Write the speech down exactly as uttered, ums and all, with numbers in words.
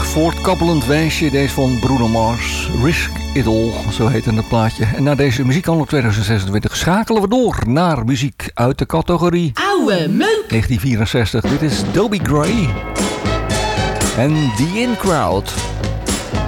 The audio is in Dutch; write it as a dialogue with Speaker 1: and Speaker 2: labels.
Speaker 1: voortkappelend wijsje. Deze van Bruno Mars. Risk It All, zo heette het plaatje. En na deze muziekanno tweeduizend zesentwintig schakelen we door naar muziek uit de categorie
Speaker 2: Oude Meuk.
Speaker 1: negentien vierenzestig. Dit is Dobie Gray en The In Crowd.